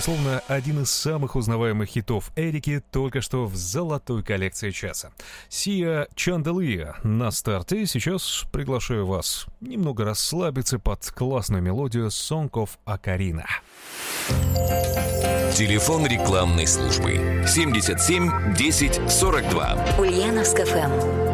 Безусловно, один из самых узнаваемых хитов Эрики только что в золотой коллекции часа. Sia Chandelier на старт, и сейчас приглашаю вас немного расслабиться под классную мелодию Song of Ocarina. Телефон рекламной службы 77 10 42. Ульяновск ФМ.